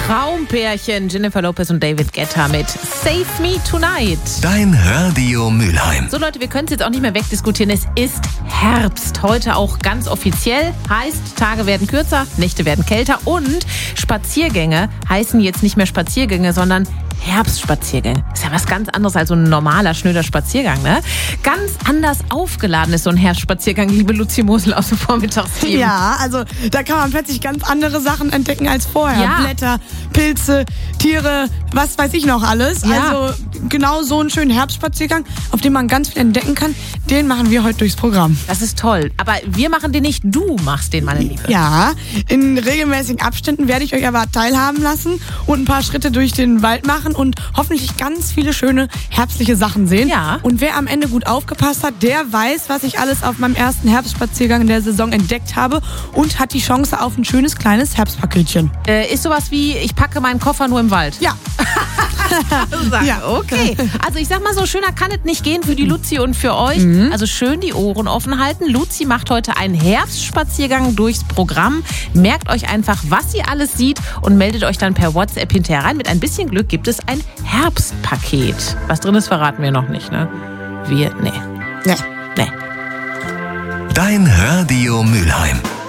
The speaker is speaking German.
Traumpärchen Jennifer Lopez und David Guetta mit Save Me Tonight. Dein Radio Mülheim. So Leute, wir können es jetzt auch nicht mehr wegdiskutieren. Es ist Herbst. Heute auch ganz offiziell. Heißt, Tage werden kürzer, Nächte werden kälter und Spaziergänge heißen jetzt nicht mehr Spaziergänge, sondern Herbstspaziergänge. Ist ja was ganz anderes als so ein normaler, schnöder Spaziergang, ne? Ganz anders aufgeladen ist so ein Herbstspaziergang, liebe Luzi Mosel aus dem Vormittagsteam. Ja, also da kann man plötzlich ganz andere Sachen entdecken als vorher. Ja. Blätter, Pilze, Tiere, was weiß ich noch alles. Ja. Also genau so einen schönen Herbstspaziergang, auf dem man ganz viel entdecken kann, den machen wir heute durchs Programm. Das ist toll. Aber wir machen den nicht, du machst den, meine Liebe. Ja, in regelmäßigen Abständen werde ich euch aber teilhaben lassen und ein paar Schritte durch den Wald machen und hoffentlich ganz viele schöne herbstliche Sachen sehen. Ja. Und wer am Ende gut aufgepasst hat, der weiß, was ich alles auf meinem ersten Herbstspaziergang in der Saison entdeckt habe und hat die Chance auf ein schönes kleines Herbstpaketchen. Ist sowas wie, ich packe meinen Koffer nur im Wald. Ja. Ja, okay. Also ich sag mal so, schöner kann es nicht gehen für die Luzi und für euch. Also schön die Ohren offen halten. Luzi macht heute einen Herbstspaziergang durchs Programm. Merkt euch einfach, was sie alles sieht und meldet euch dann per WhatsApp hinterher rein. Mit ein bisschen Glück gibt es ein Herbstpaket. Was drin ist, verraten wir noch nicht, ne? Nee. Nee. Nee. Dein Radio Mülheim.